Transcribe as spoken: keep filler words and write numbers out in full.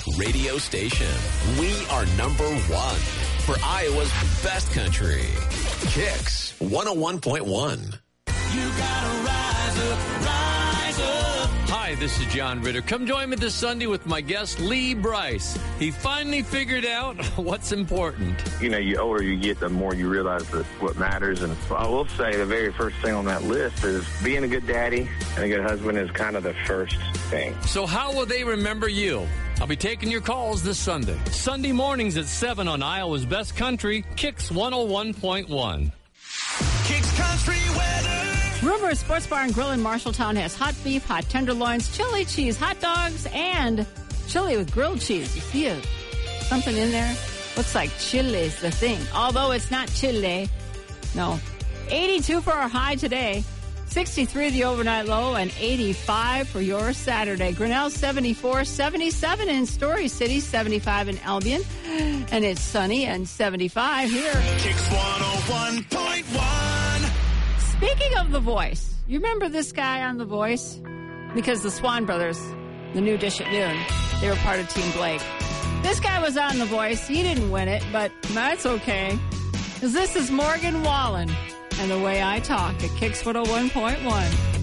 radio station. We are number one for Iowa's best country. Kicks one oh one point one. You gotta rise up, rise up. Hi, this is John Ritter. Come join me this Sunday with my guest, Lee Bryce. He finally figured out what's important. You know, the older you get, the more you realize that what matters. And I will say the very first thing on that list is being a good daddy and a good husband is kind of the first thing. So how will they remember you? I'll be taking your calls this Sunday. Sunday mornings at seven on Iowa's Best Country, Kicks one oh one point one. Kicks Country Weather. Rumor Sports Bar and Grill in Marshalltown has hot beef, hot tenderloins, chili cheese, hot dogs, and chili with grilled cheese. You see a, something in there? Looks like chili is the thing. Although it's not chili. No. eighty-two for our high today. sixty-three the overnight low, and eighty-five for your Saturday. Grinnell seventy-four, seventy-seven in Story City, seventy-five in Albion. And it's sunny and seventy-five here. Kicks one oh one point one. Speaking of The Voice, you remember this guy on The Voice? Because the Swan Brothers, the new Dish at Noon, they were part of Team Blake. This guy was on The Voice. He didn't win it, but that's okay. Because this is Morgan Wallen and The Way I Talk at Kicks one oh one point one.